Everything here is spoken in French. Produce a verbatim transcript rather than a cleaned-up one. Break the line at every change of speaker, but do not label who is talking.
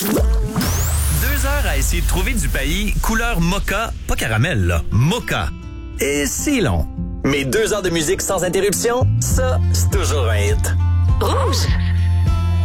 Deux heures à essayer de trouver du pays couleur mocha, pas caramel, là, mocha. Et c'est long. Mais deux heures de musique sans interruption, ça, c'est toujours un hit.
Rouge!